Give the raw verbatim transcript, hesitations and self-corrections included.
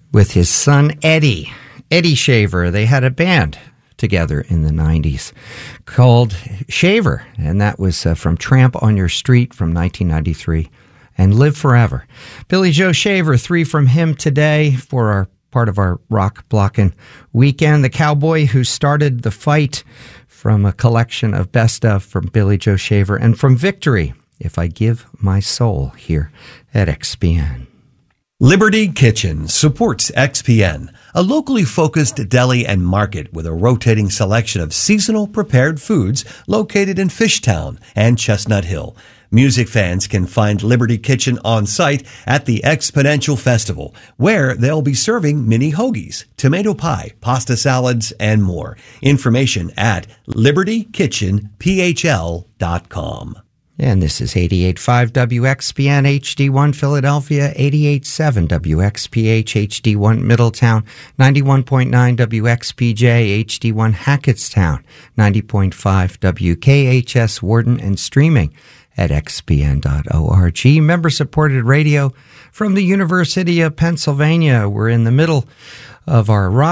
with his son Eddie, Eddie Shaver. They had a band together in the nineties called Shaver, and that was uh, from Tramp on Your Street from nineteen ninety-three, and Live Forever. Billy Joe Shaver, three from him today for our part of our rock blocking weekend. The Cowboy Who Started the Fight from a collection of best of from Billy Joe Shaver, and from Victory, If I Give My Soul, here at X P N. Liberty Kitchen supports X P N, a locally focused deli and market with a rotating selection of seasonal prepared foods located in Fishtown and Chestnut Hill. Music fans can find Liberty Kitchen on site at the Exponential Festival, where they'll be serving mini hoagies, tomato pie, pasta salads, and more. Information at liberty kitchen p h l dot com. And this is eighty-eight point five W X P N H D one Philadelphia, eighty-eight point seven W X P H H D one Middletown, ninety-one point nine W X P J H D one Hackettstown, ninety point five W K H S Warden, and streaming at x p n dot org. Member-supported radio from the University of Pennsylvania. We're in the middle of our rock